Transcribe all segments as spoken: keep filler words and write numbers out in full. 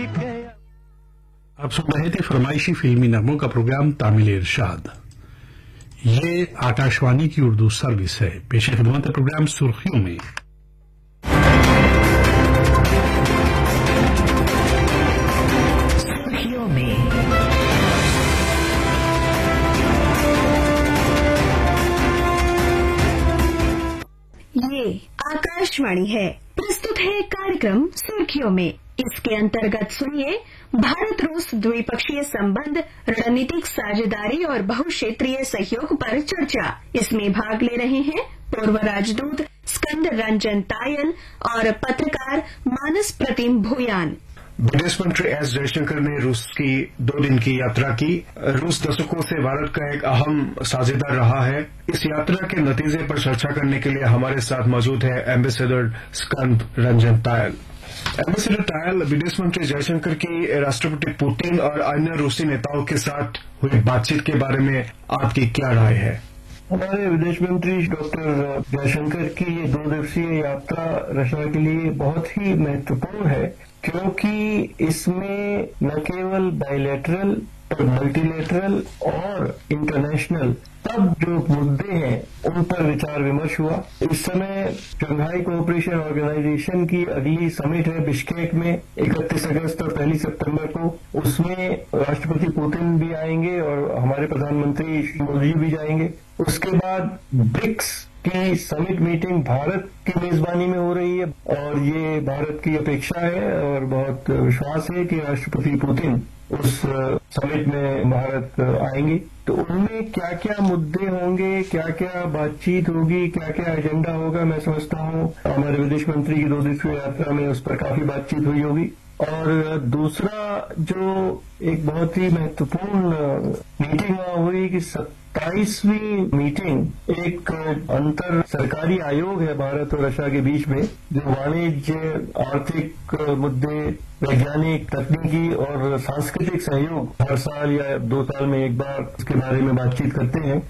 आप सुन रहे थे फरमाइशी फिल्मी नगमों का प्रोग्राम तामिल इरशाद। ये आकाशवाणी की उर्दू सर्विस है। पेश खिदमत है प्रोग्राम सुर्खियों में। सुर्खियों में ये आकाशवाणी है। प्रस्तुत है कार्यक्रम सुर्खियों में। इसके अंतर्गत सुनिए भारत रूस द्विपक्षीय संबंध, रणनीतिक साझेदारी और बहुक्षेत्रीय सहयोग पर चर्चा। इसमें भाग ले रहे हैं पूर्व राजदूत स्कंद रंजन तायल और पत्रकार मानस प्रतिम भूयान। विदेश मंत्री एस जयशंकर ने रूस की दो दिन की यात्रा की। रूस दशकों से भारत का एक अहम साझेदार रहा है। इस यात्रा के नतीजे पर चर्चा करने के लिए हमारे साथ मौजूद है एम्बेसडर स्कंद रंजन तायल। एम्बेसडर तायल, विदेश मंत्री जयशंकर की राष्ट्रपति पुतिन और अन्य रूसी नेताओं के साथ हुई बातचीत के बारे में आपकी क्या राय है? हमारे विदेश मंत्री डॉक्टर जयशंकर की ये दो दिवसीय यात्रा रशिया के लिए बहुत ही महत्वपूर्ण है, क्योंकि इसमें न केवल बायलैटरल और मल्टीलैटरल और इंटरनेशनल तब जो मुद्दे हैं उन पर विचार विमर्श हुआ। इस समय शंघाई कोऑपरेशन ऑर्गेनाइजेशन की अगली समिट है बिश्केक में इकतीस अगस्त और पहली सितंबर को। उसमें राष्ट्रपति पुतिन भी आएंगे और हमारे प्रधानमंत्री मोदी भी जाएंगे। उसके बाद ब्रिक्स की समिट मीटिंग भारत की मेजबानी में हो रही है और ये भारत की अपेक्षा है और बहुत विश्वास है कि राष्ट्रपति पुतिन उस समिट में भारत आएंगे। तो उनमें क्या क्या मुद्दे होंगे, क्या क्या बातचीत होगी, क्या क्या एजेंडा होगा, मैं समझता हूं हमारे विदेश मंत्री की दो दिवसीय यात्रा में उस पर काफी बातचीत हुई होगी। और दूसरा जो एक बहुत ही महत्वपूर्ण मीटिंग हुई कि सत्ताईसवीं मीटिंग एक अंतर सरकारी आयोग है भारत और रशिया के बीच में, जो वाणिज्य, आर्थिक मुद्दे, वैज्ञानिक, तकनीकी और सांस्कृतिक सहयोग हर साल या दो साल में एक बार उसके बारे में बातचीत करते हैं।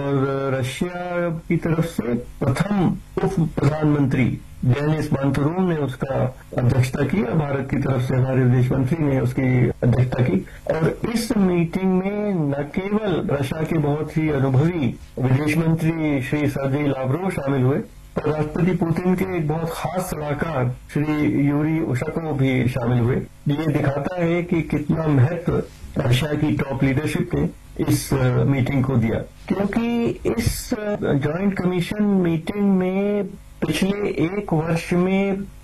और रशिया की तरफ से प्रथम उप प्रधानमंत्री डेनिस बांतुरूम ने उसका अध्यक्षता की और भारत की तरफ से हमारे विदेश मंत्री ने उसकी अध्यक्षता की। और इस मीटिंग में न केवल रशिया के बहुत ही अनुभवी विदेश मंत्री श्री सर्जेई लावरोव शामिल हुए, और राष्ट्रपति पुतिन के एक बहुत खास सलाहकार श्री यूरी उशाकोव भी शामिल हुए। ये दिखाता है कि कितना महत्व रशिया की टॉप लीडरशिप ने इस मीटिंग को दिया, क्योंकि इस जॉइंट कमीशन मीटिंग में पिछले एक वर्ष में